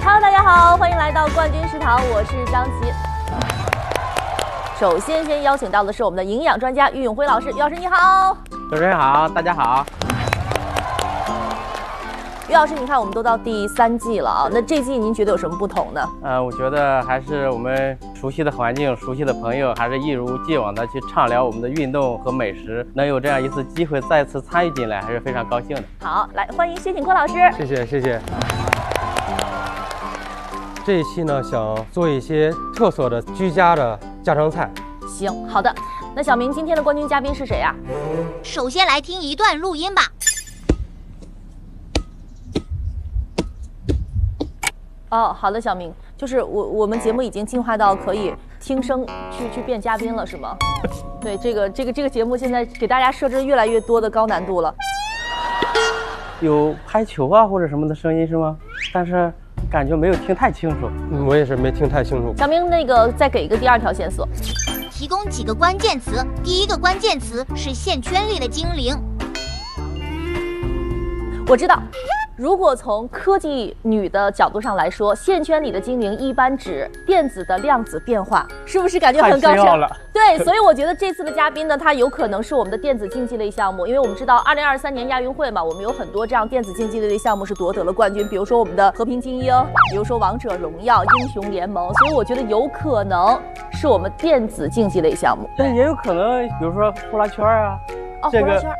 Hello， 大家好，欢迎来到冠军食堂，我是张琪。首先邀请到的是我们的营养专家于永辉老师，于老师你好。 主持人好，大家好。 于老师，你看我们都到第3季了啊，那这季您觉得有什么不同呢？ 我觉得还是我们熟悉的环境、熟悉的朋友，还是一如既往的去畅聊我们的运动和美食，能有这样一次机会再次参与进来，还是非常高兴的。 好，来欢迎谢景坤老师。 谢谢。这一期呢，想做一些特色的居家的家常菜。 行，好的。那小明，今天的冠军嘉宾是谁呀？ 首先来听一段录音吧。 哦，好的，小明，就是我们节目已经进化到可以听声去变嘉宾了，是吗？对，这个节目现在给大家设置越来越多的高难度了。 有拍球啊或者什么的声音是吗？但是感觉没有听太清楚。 我也是没听太清楚。 小明，那个再给一个第2条线索， 提供几个关键词。第一个关键词是线圈里的精灵。 我知道。如果从科技女的角度上来说，线圈里的精灵一般指电子的量子变化，是不是感觉很高深了？对，所以我觉得这次的嘉宾呢，他有可能是我们的电子竞技类项目，因为我们知道2023年亚运会嘛，我们有很多这样电子竞技类项目是夺得了冠军，比如说我们的和平精英，比如说王者荣耀、英雄联盟，所以我觉得有可能是我们电子竞技类项目， 但也有可能，比如说呼啦圈啊。 哦，呼啦圈。